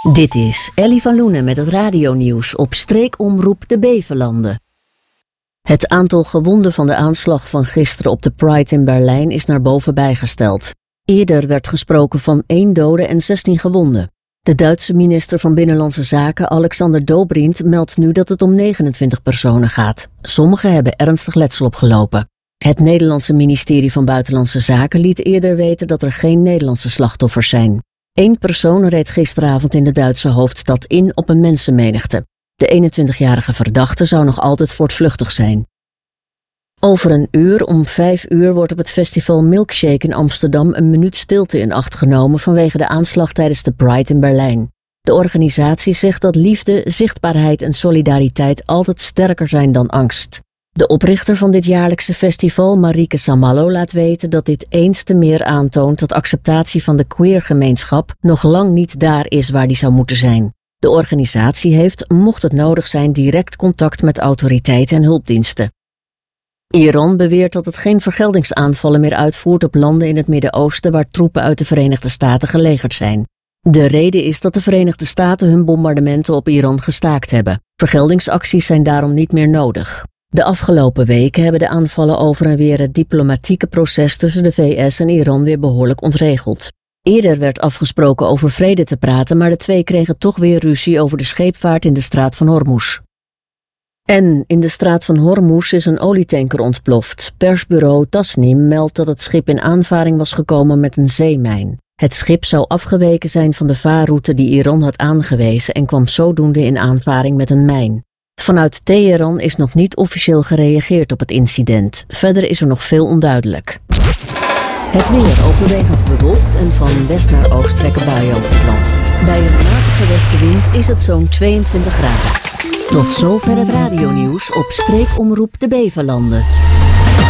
Dit is Ellie van Loenen met het radionieuws op streekomroep de Bevelanden. Het aantal gewonden van de aanslag van gisteren op de Pride in Berlijn is naar boven bijgesteld. Eerder werd gesproken van 1 dode en 16 gewonden. De Duitse minister van Binnenlandse Zaken, Alexander Dobrindt, meldt nu dat het om 29 personen gaat. Sommigen hebben ernstig letsel opgelopen. Het Nederlandse ministerie van Buitenlandse Zaken liet eerder weten dat er geen Nederlandse slachtoffers zijn. 1 persoon reed gisteravond in de Duitse hoofdstad in op een mensenmenigte. De 21-jarige verdachte zou nog altijd voortvluchtig zijn. Over een uur, om 5 uur, wordt op het festival Milkshake in Amsterdam een minuut stilte in acht genomen vanwege de aanslag tijdens de Pride in Berlijn. De organisatie zegt dat liefde, zichtbaarheid en solidariteit altijd sterker zijn dan angst. De oprichter van dit jaarlijkse festival, Marieke Samallo, laat weten dat dit eens te meer aantoont dat acceptatie van de queergemeenschap nog lang niet daar is waar die zou moeten zijn. De organisatie heeft, mocht het nodig zijn, direct contact met autoriteiten en hulpdiensten. Iran beweert dat het geen vergeldingsaanvallen meer uitvoert op landen in het Midden-Oosten waar troepen uit de Verenigde Staten gelegerd zijn. De reden is dat de Verenigde Staten hun bombardementen op Iran gestaakt hebben. Vergeldingsacties zijn daarom niet meer nodig. De afgelopen weken hebben de aanvallen over en weer het diplomatieke proces tussen de VS en Iran weer behoorlijk ontregeld. Eerder werd afgesproken over vrede te praten, maar de twee kregen toch weer ruzie over de scheepvaart in de straat van Hormuz. En in de straat van Hormuz is een olietanker ontploft. Persbureau Tasnim meldt dat het schip in aanvaring was gekomen met een zeemijn. Het schip zou afgeweken zijn van de vaarroute die Iran had aangewezen en kwam zodoende in aanvaring met een mijn. Vanuit Teheran is nog niet officieel gereageerd op het incident. Verder is er nog veel onduidelijk. Het weer overwegend bewolkt en van west naar oost trekken buien over het land. Bij een matige westenwind is het zo'n 22 graden. Tot zover het radionieuws op streekomroep de Bevelanden.